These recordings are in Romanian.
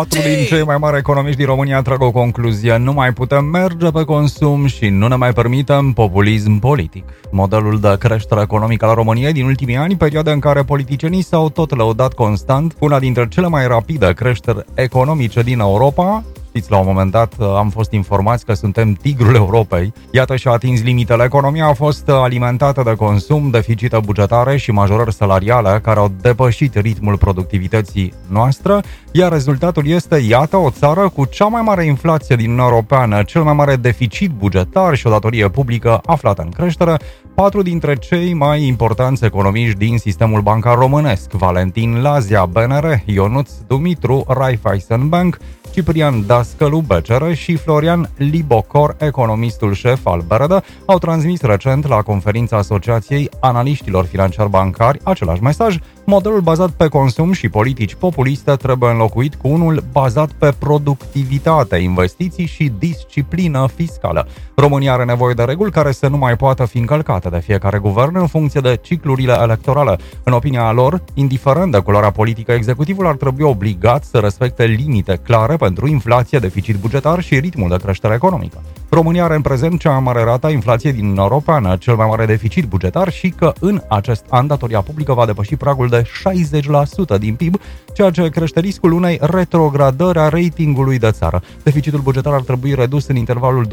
Patru din cei mai mari economiști din România trag o concluzie: nu mai putem merge pe consum și nu ne mai permitem populism politic. Modelul de creștere economică al României din ultimii ani, perioada în care politicienii s-au tot lăudat constant, una dintre cele mai rapide creșteri economice din Europa. Știți, la un moment dat am fost informați că suntem tigrul Europei. Iată, și-a atins limitele. Economia a fost alimentată de consum, deficite bugetare și majorări salariale care au depășit ritmul productivității noastre, iar rezultatul este, iată, o țară cu cea mai mare inflație din Uniunea Europeană, cel mai mare deficit bugetar și o datorie publică aflată în creștere. Patru dintre cei mai importanți economiști din sistemul bancar românesc: Valentin Lazia, BNR, Ionuț Dumitru, Raiffeisen Bank, Ciprian Dascălu, BCR și Florian Libocor, economistul șef al BRD, au transmis recent la conferința Asociației Analiștilor Financiari Bancari același mesaj: modelul bazat pe consum și politici populiste trebuie înlocuit cu unul bazat pe productivitate, investiții și disciplină fiscală. România are nevoie de reguli care să nu mai poată fi încălcate de fiecare guvern în funcție de ciclurile electorale. În opinia lor, indiferent de culoarea politică, executivul ar trebui obligat să respecte limite clare pentru inflație, deficit bugetar și ritmul de creștere economică. România are în prezent cea mai mare rată a inflației din Uniunea Europeană, cel mai mare deficit bugetar și că în acest an datoria publică va depăși pragul de 60% din PIB, ceea ce crește riscul unei retrogradări a ratingului de țară. Deficitul bugetar ar trebui redus în intervalul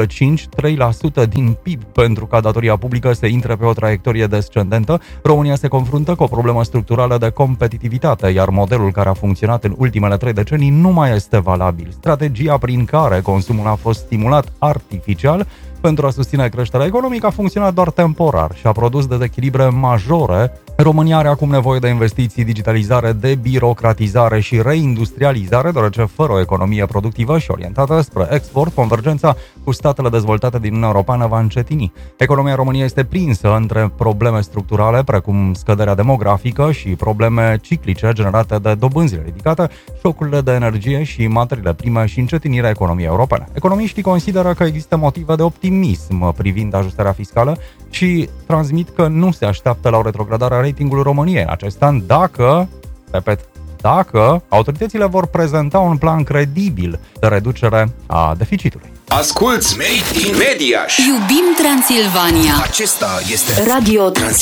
2,5-3% din PIB pentru ca datoria publică să intre pe o traiectorie descendentă. România se confruntă cu o problemă structurală de competitivitate, iar modelul care a funcționat în ultimele 3 decenii nu mai este valabil. Strategia prin care consumul a fost stimulat artificial pentru a susține creșterea economică a funcționat doar temporar și a produs dezechilibre majore. România are acum nevoie de investiții, digitalizare, debirocratizare și reindustrializare, deoarece fără o economie productivă și orientată spre export, convergența cu statele dezvoltate din Uniunea Europeană va încetini. Economia României este prinsă între probleme structurale, precum scăderea demografică și probleme ciclice generate de dobânzile ridicate, șocurile de energie și materiile prime și încetinirea economiei europene. Economiștii consideră că există motive de optimism privind ajustarea fiscală și transmit că nu se așteaptă la o retrogradare a ratingului României în acest an dacă autoritățile vor prezenta un plan credibil de reducere a deficitului. Asculți Made in Mediaș. Iubim Transilvania. Acesta este Radio Transilvania.